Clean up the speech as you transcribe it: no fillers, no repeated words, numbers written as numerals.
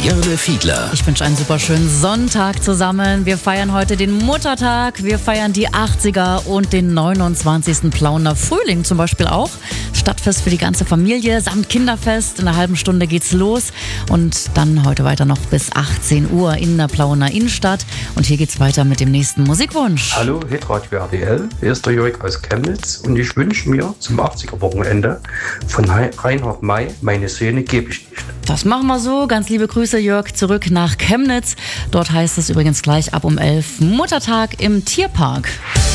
Jörg Fiedler. Ich wünsche einen super schönen Sonntag zusammen. Wir feiern heute den Muttertag, wir feiern die 80er und den 29. Plauener Frühling zum Beispiel auch. Stadtfest für die ganze Familie samt Kinderfest. In einer halben Stunde geht's los und dann heute weiter noch bis 18 Uhr in der Plauener Innenstadt. Und hier geht's weiter mit dem nächsten Musikwunsch. Hallo, Hitradio RTL, hier ist der Jörg aus Chemnitz und ich wünsche mir zum 80er-Wochenende von Reinhard May "Meine Seele gebe ich nicht". Das machen wir so. Ganz liebe Grüße, Jörg, zurück nach Chemnitz. Dort heißt es übrigens gleich ab um 11 Muttertag im Tierpark.